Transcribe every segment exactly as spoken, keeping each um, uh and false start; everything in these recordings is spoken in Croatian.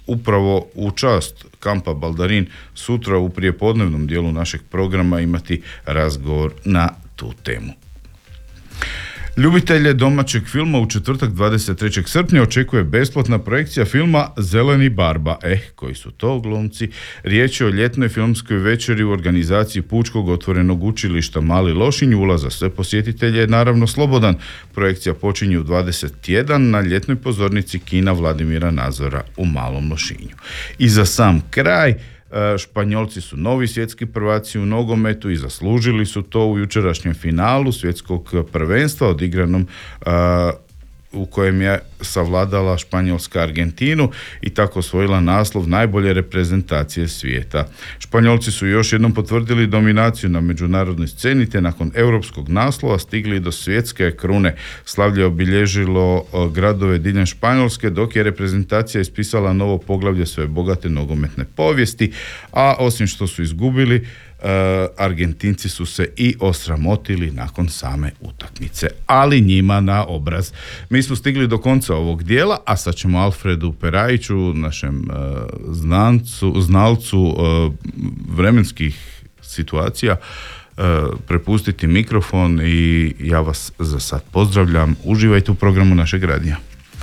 upravo u čast kampa Baldarin sutra u prijepodnevnom dijelu našeg programa imati razgovor na tu temu. Ljubitelje domaćeg filma u četvrtak dvadeset trećeg srpnja očekuje besplatna projekcija filma Zeleni barba. Eh, koji su to glumci? Riječ je o ljetnoj filmskoj večeri u organizaciji Pučkog otvorenog učilišta Mali Lošinj. Ulaz za sve posjetitelje je naravno slobodan. Projekcija počinje u dvadeset jedan na ljetnoj pozornici kina Vladimira Nazora u Malom Lošinju. I za sam kraj, Španjolci su novi svjetski prvaci u nogometu i zaslužili su to u jučerašnjem finalu svjetskog prvenstva odigranom uh, u kojem je savladala Španjolska Argentinu i tako osvojila naslov najbolje reprezentacije svijeta. Španjolci su još jednom potvrdili dominaciju na međunarodnoj sceni te nakon europskog naslova stigli do svjetske krune. Slavlje je obilježilo gradove diljem Španjolske dok je reprezentacija ispisala novo poglavlje svoje bogate nogometne povijesti, a osim što su izgubili, Uh, Argentinci su se i osramotili nakon same utakmice, ali njima na obraz. Mi smo stigli do konca ovog dijela, a sad ćemo Alfredu Perajiću, našem uh, znancu, znalcu uh, vremenskih situacija, uh, prepustiti mikrofon i ja vas za sad pozdravljam. Uživajte u programu našeg radija.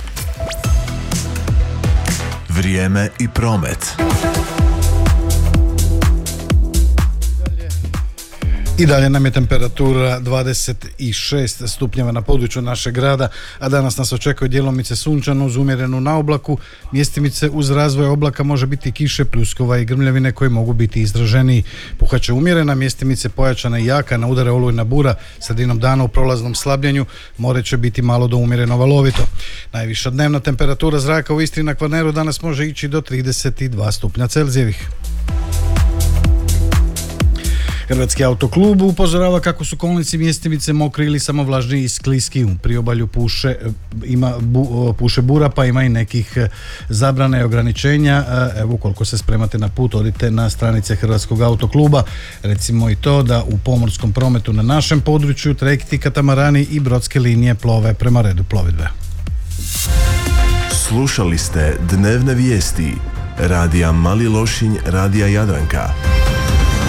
Vrijeme i promet. I dalje nam je temperatura dvadeset šest stupnjeva na području našeg grada, a danas nas očekuje djelomice sunčano uz umjerenu naoblaku, mjestimice uz razvoj oblaka može biti kiše, pljuskova i grmljavine koje mogu biti izraženiji. Puhaće umjerena, mjestimice pojačana i jaka, na udare olujna bura, sredinom dana u prolaznom slabljenju, more će biti malo do umjereno valovito. Najviša dnevna temperatura zraka u Istri na Kvarneru danas može ići do trideset dva stupnja Celzijevih. Hrvatski autoklub upozorava kako su kolnici mjestimice mokri ili samo vlažni i skliski. U priobalju puše, ima, bu, puše bura, pa ima i nekih zabrana i ograničenja. Evo, koliko se spremate na put, odite na stranice Hrvatskog autokluba. Recimo i to da u pomorskom prometu na našem području trajekti, katamarani i brodske linije plove prema redu plovidbe. Slušali ste dnevne vijesti Radija Mali Lošinj, Radija Jadranka.